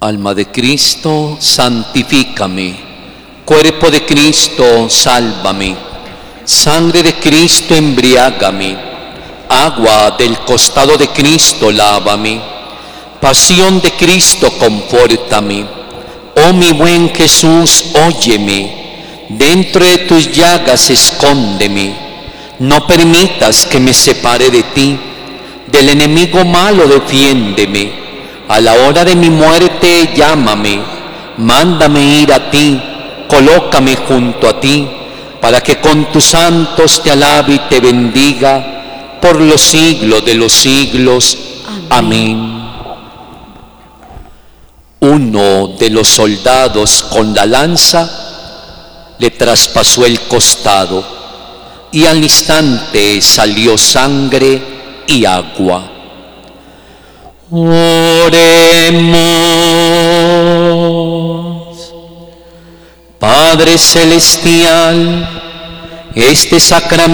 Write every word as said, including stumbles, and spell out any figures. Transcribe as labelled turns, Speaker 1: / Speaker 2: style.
Speaker 1: Alma de Cristo, santifícame. Cuerpo de Cristo, sálvame. Sangre de Cristo, embriágame. Agua del costado de Cristo, lávame. Pasión de Cristo, confórtame. Oh mi buen Jesús, óyeme. Dentro de tus llagas, escóndeme. No permitas que me separe de ti. Del enemigo malo, defiéndeme. A la hora de mi muerte, llámame. Mándame ir a ti. Colócame junto a ti, para que con tus santos te alabe y te bendiga por los siglos de los siglos. Amén. Amén. Uno de los soldados con la lanza le traspasó el costado, y al instante salió sangre y agua. Oremos. Padre celestial, este sacramento